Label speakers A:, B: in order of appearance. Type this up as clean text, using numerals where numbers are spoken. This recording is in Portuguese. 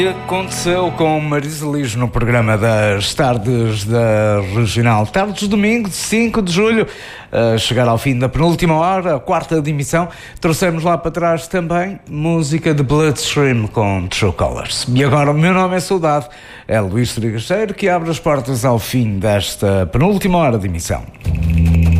A: Aconteceu com Marisa Liz no programa das tardes da Regional. Tardes de domingo, 5 de julho, a chegar ao fim da penúltima hora, a quarta de emissão. Trouxemos lá para trás também música de Bloodstream com True Colors. E agora o meu nome é Saudade, é Luís Trigacheiro, que abre as portas ao fim desta penúltima hora de emissão.